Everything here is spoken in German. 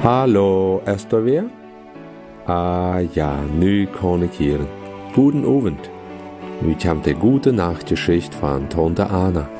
Hallo, ist da wer? Ah ja, nu kan ik hier. Guten Abend. Nu kommt die gute Nachtgeschichte von Tante Anna.